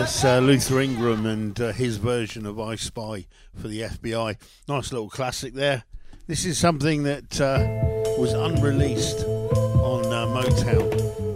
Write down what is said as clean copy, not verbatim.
Yes, Luther Ingram and his version of I Spy for the FBI. Nice little classic there. This is something that was unreleased on Motown.